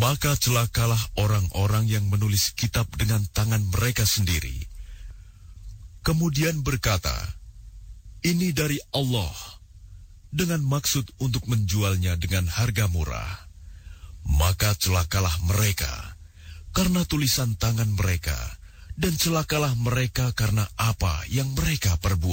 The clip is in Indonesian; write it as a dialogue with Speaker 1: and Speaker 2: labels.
Speaker 1: Maka celakalah orang-orang yang menulis kitab dengan tangan mereka sendiri, kemudian berkata, "Ini dari Allah," dengan maksud untuk menjualnya dengan harga murah. Maka celakalah mereka karena tulisan tangan mereka, dan celakalah mereka karena apa yang mereka perbuat.